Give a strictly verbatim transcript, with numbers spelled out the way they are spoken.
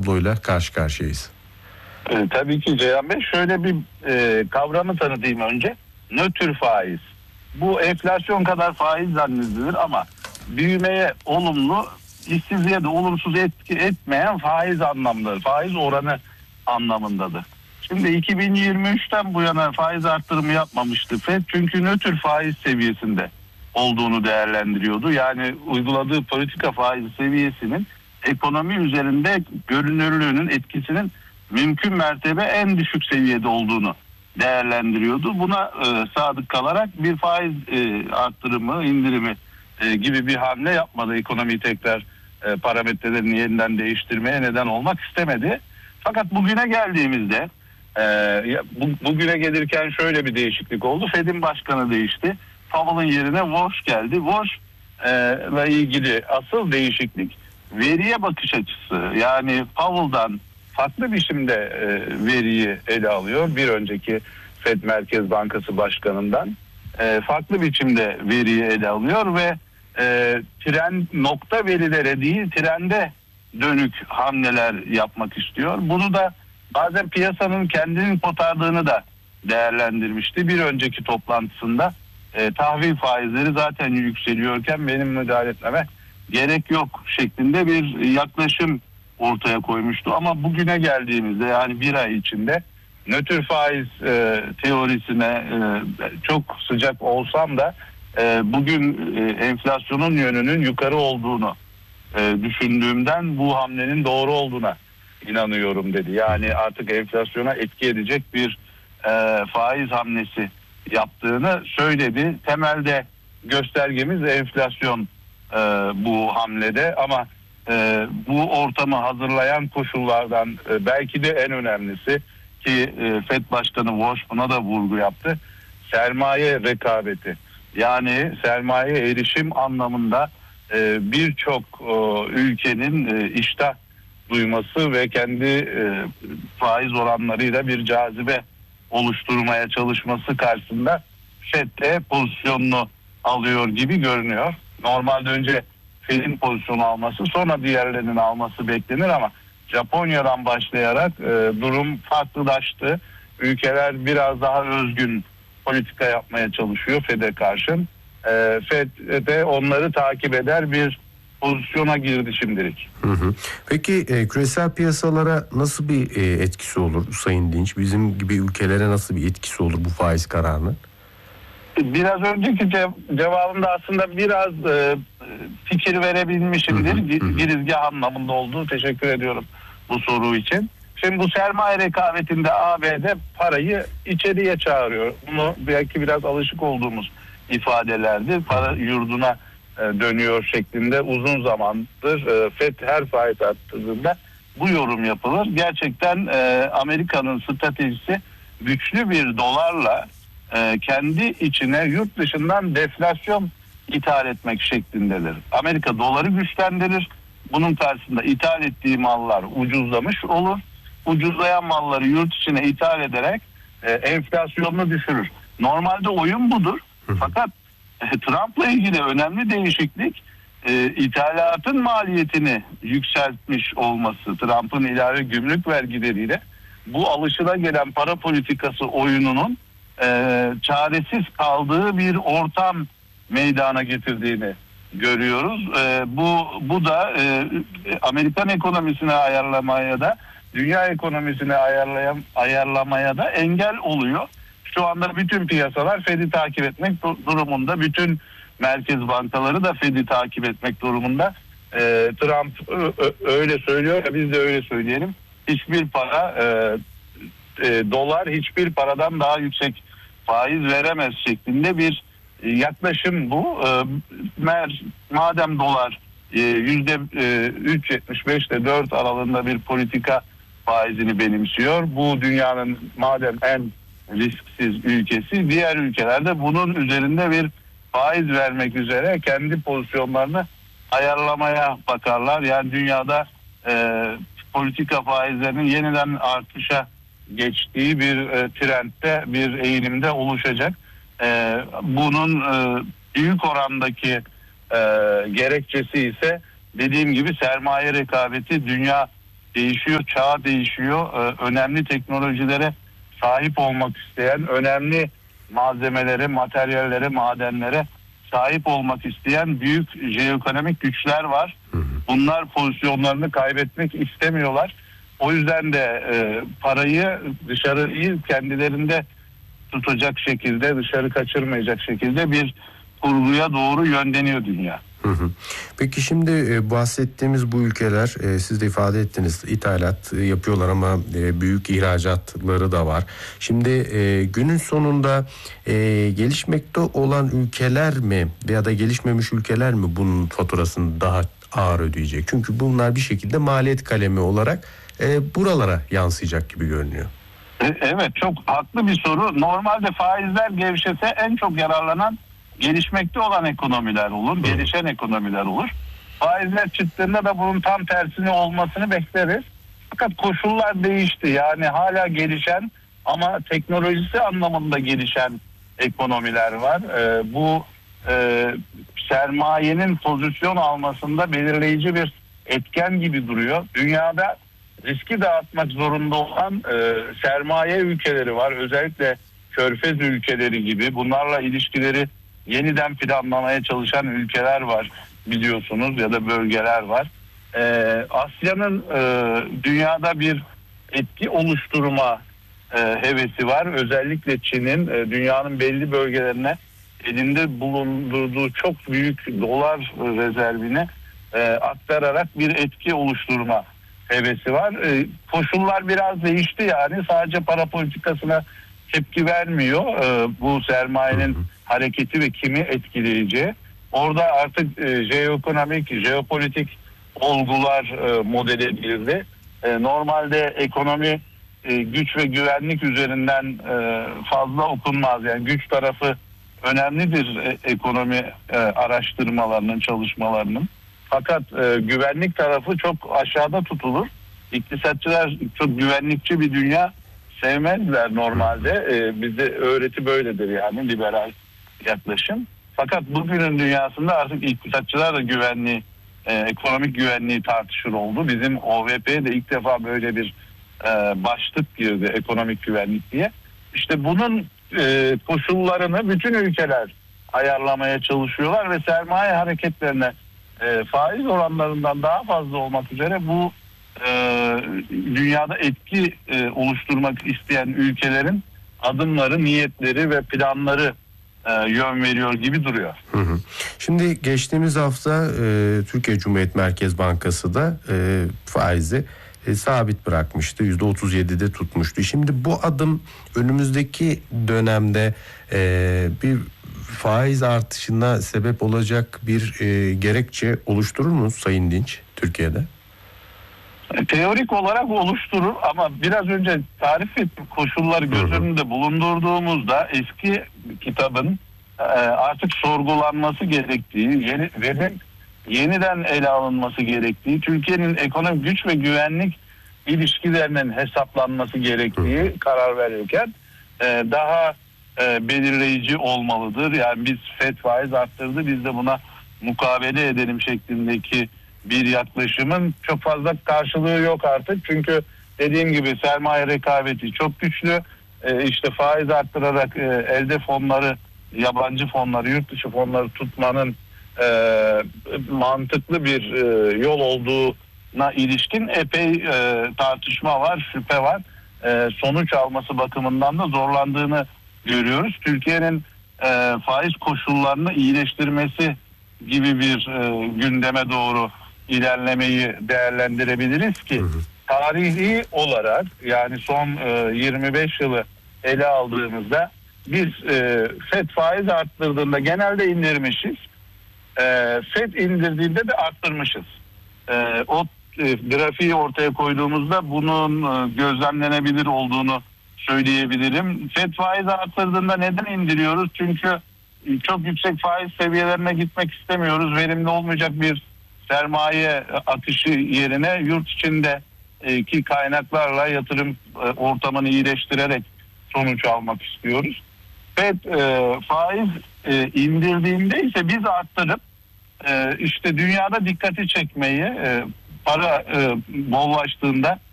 tabloyla karşı karşıyayız. E, tabii ki Ceyhan Bey, şöyle bir e, kavramı tanıtayım önce. Nötr faiz. Bu enflasyon kadar faiz zannedilir ama büyümeye olumlu, işsizliğe de olumsuz etki etmeyen faiz anlamları, faiz oranı anlamındadır. Şimdi iki bin yirmi üçten bu yana faiz arttırımı yapmamıştı Fed, çünkü nötr faiz seviyesinde olduğunu değerlendiriyordu. Yani uyguladığı politika faiz seviyesinin ekonomi üzerinde görünürlüğünün, etkisinin mümkün mertebe en düşük seviyede olduğunu değerlendiriyordu. Buna e, sadık kalarak bir faiz e, arttırımı, indirimi e, gibi bir hamle yapmadı. Ekonomiyi tekrar e, parametrelerini yeniden değiştirmeye neden olmak istemedi. Fakat bugüne geldiğimizde e, bu, bugüne gelirken şöyle bir değişiklik oldu. Fed'in başkanı değişti. Powell'ın yerine Walsh geldi. Walsh e, ile ilgili asıl değişiklik veriye bakış açısı. Yani Powell'dan farklı biçimde e, veriyi ele alıyor. Bir önceki Fed Merkez Bankası Başkanı'ndan e, farklı biçimde veriyi ele alıyor ve e, tren nokta verilere değil, trende dönük hamleler yapmak istiyor. Bunu da bazen piyasanın kendinin kotardığını da değerlendirmişti. Bir önceki toplantısında e, tahvil faizleri zaten yükseliyorken benim müdahale etmeme gerek yok şeklinde bir yaklaşım ortaya koymuştu. Ama bugüne geldiğimizde, yani bir ay içinde nötr faiz e, teorisine e, çok sıcak olsam da e, bugün e, enflasyonun yönünün yukarı olduğunu e, düşündüğümden bu hamlenin doğru olduğuna inanıyorum dedi. Yani artık enflasyona etki edecek bir e, faiz hamlesi yaptığını söyledi. Temelde göstergemiz enflasyon e, bu hamlede, ama e, bu ortamı hazırlayan koşullardan e, belki de en önemlisi, ki e, Fed Başkanı Walsh buna da vurgu yaptı, sermaye rekabeti. Yani sermaye erişim anlamında e, birçok e, ülkenin e, iştah duyması ve kendi e, faiz oranlarıyla bir cazibe oluşturmaya çalışması karşısında Fed de pozisyonunu alıyor gibi görünüyor. Normalde önce Fed'in pozisyonu alması, sonra diğerlerinin alması beklenir ama Japonya'dan başlayarak e, durum farklılaştı. Ülkeler biraz daha özgün politika yapmaya çalışıyor Fed'e karşın. E, Fed de onları takip eder bir pozisyona girdi şimdilik. Hı hı. Peki e, küresel piyasalara nasıl bir e, etkisi olur Sayın Dinç? Bizim gibi ülkelere nasıl bir etkisi olur bu faiz kararının? Biraz önceki cev- cevabımda aslında biraz e, fikir verebilmişimdir. Hı hı, hı. Girizgah anlamında olduğu. Teşekkür ediyorum bu soru için. Şimdi bu sermaye rekabetinde A B D parayı içeriye çağırıyor. Bunu belki biraz alışık olduğumuz ifadelerdi. Para yurduna e, dönüyor şeklinde uzun zamandır e, Fed her faiz arttırdığında bu yorum yapılır. Gerçekten e, Amerika'nın stratejisi güçlü bir dolarla e, kendi içine yurt dışından deflasyon ithal etmek şeklindedir. Amerika doları güçlendirir. Bunun karşısında ithal ettiği mallar ucuzlamış olur. Ucuzlayan malları yurt içine ithal ederek e, enflasyonunu düşürür. Normalde oyun budur. Fakat e, Trump'la ilgili önemli değişiklik e, ithalatın maliyetini yükseltmiş olması. Trump'ın ilave gümrük vergileriyle bu alışılagelen para politikası oyununun e, çaresiz kaldığı bir ortam meydana getirdiğini görüyoruz. E, bu bu da e, Amerikan ekonomisine ayarlamaya da dünya ekonomisine ayarlayan ayarlamaya da engel oluyor. Şu anda bütün piyasalar Fed'i takip etmek durumunda. Bütün merkez bankaları da Fed'i takip etmek durumunda. E, Trump öyle söylüyor, biz de öyle söyleyelim. Hiçbir para e, e, dolar hiçbir paradan daha yüksek faiz veremez şeklinde bir yaklaşım bu. Madem dolar yüzde üç yetmiş beş ile dört aralığında bir politika faizini benimsiyor, bu dünyanın madem en risksiz ülkesi, diğer ülkelerde bunun üzerinde bir faiz vermek üzere kendi pozisyonlarını ayarlamaya bakarlar. Yani dünyada e, politika faizlerinin yeniden artışa geçtiği bir e, trendde, bir eğilimde oluşacak. E, bunun e, büyük orandaki e, gerekçesi ise dediğim gibi sermaye rekabeti, dünya değişiyor, çağ değişiyor. Ee, önemli teknolojilere sahip olmak isteyen, önemli malzemelere, materyallere, madenlere sahip olmak isteyen büyük jeoekonomik güçler var. Bunlar pozisyonlarını kaybetmek istemiyorlar. O yüzden de e, parayı dışarıyı kendilerinde tutacak şekilde, dışarı kaçırmayacak şekilde bir kurguya doğru yönleniyor dünya. Hı hı. Peki şimdi e, bahsettiğimiz bu ülkeler, e, siz de ifade ettiniz, ithalat e, yapıyorlar ama e, büyük ihracatları da var. Şimdi e, günün sonunda e, gelişmekte olan ülkeler mi ya da gelişmemiş ülkeler mi bunun faturasını daha ağır ödeyecek? Çünkü bunlar bir şekilde maliyet kalemi olarak e, buralara yansıyacak gibi görünüyor. Evet, çok haklı bir soru. Normalde faizler gevşese en çok yararlanan gelişmekte olan ekonomiler olur, gelişen ekonomiler olur. Faizler çıktığında da bunun tam tersini olmasını bekleriz. Fakat koşullar değişti. Yani hala gelişen ama teknolojisi anlamında gelişen ekonomiler var. Ee, bu e, sermayenin pozisyon almasında belirleyici bir etken gibi duruyor. Dünyada riski dağıtmak zorunda olan e, sermaye ülkeleri var. Özellikle Körfez ülkeleri gibi bunlarla ilişkileri yeniden planlamaya çalışan ülkeler var biliyorsunuz ya da bölgeler var. Ee, Asya'nın e, dünyada bir etki oluşturma e, hevesi var. Özellikle Çin'in e, dünyanın belli bölgelerine elinde bulundurduğu çok büyük dolar rezervini e, aktararak bir etki oluşturma hevesi var. E, koşullar biraz değişti yani sadece para politikasına tepki vermiyor e, bu sermayenin hareketi ve kimi etkileyeceği. Orada artık e, jeoekonomik, jeopolitik olgular e, model edildi. E, normalde ekonomi e, güç ve güvenlik üzerinden e, fazla okunmaz. Yani güç tarafı önemlidir e, ekonomi e, araştırmalarının, çalışmalarının. Fakat e, güvenlik tarafı çok aşağıda tutulur. İktisatçılar çok güvenlikçi bir dünya sevmezler normalde. Ee, bizde öğreti böyledir yani liberal yaklaşım. Fakat bugünün dünyasında artık iktisatçılar da güvenliği, e, ekonomik güvenliği tartışır oldu. Bizim O V P'ye de ilk defa böyle bir e, başlık girdi ekonomik güvenlik diye. İşte bunun e, koşullarını bütün ülkeler ayarlamaya çalışıyorlar ve sermaye hareketlerine e, faiz oranlarından daha fazla olmak üzere bu Ee, dünyada etki e, oluşturmak isteyen ülkelerin adımları, niyetleri ve planları e, yön veriyor gibi duruyor. Hı hı. Şimdi geçtiğimiz hafta e, Türkiye Cumhuriyet Merkez Bankası da e, faizi e, sabit bırakmıştı. yüzde otuz yedide tutmuştu. Şimdi bu adım önümüzdeki dönemde e, bir faiz artışına sebep olacak bir e, gerekçe oluşturur mu Sayın Dinç Türkiye'de? Teorik olarak oluşturur ama biraz önce tarif ettiğim koşulları göz önünde bulundurduğumuzda eski kitabın e, artık sorgulanması gerektiği, yeni, ve yeniden ele alınması gerektiği, Türkiye'nin ekonomik güç ve güvenlik ilişkilerinin hesaplanması gerektiği karar verirken e, daha e, belirleyici olmalıdır. Yani biz F E D faiz arttırdı, biz de buna mukabele edelim şeklindeki bir yaklaşımın çok fazla karşılığı yok artık. Çünkü dediğim gibi sermaye rekabeti çok güçlü. Ee, işte faiz arttırarak e, elde fonları, yabancı fonları, yurt dışı fonları tutmanın e, mantıklı bir e, yol olduğuna ilişkin epey e, tartışma var, şüphe var. E, sonuç alması bakımından da zorlandığını görüyoruz. Türkiye'nin e, faiz koşullarını iyileştirmesi gibi bir e, gündeme doğru ilerlemeyi değerlendirebiliriz ki tarihi olarak yani son e, yirmi beş yılı ele aldığımızda biz e, F E D faiz arttırdığında genelde indirmişiz. E, F E D indirdiğinde de arttırmışız. E, o e, grafiği ortaya koyduğumuzda bunun e, gözlemlenebilir olduğunu söyleyebilirim. F E D faiz arttırdığında neden indiriyoruz? Çünkü çok yüksek faiz seviyelerine gitmek istemiyoruz. Verimli olmayacak bir sermaye akışı yerine yurt içindeki kaynaklarla yatırım ortamını iyileştirerek sonuç almak istiyoruz. F E D e, faiz e, indirdiğinde ise biz arttırıp e, işte dünyada dikkati çekmeyi, e, para e, bollaştığında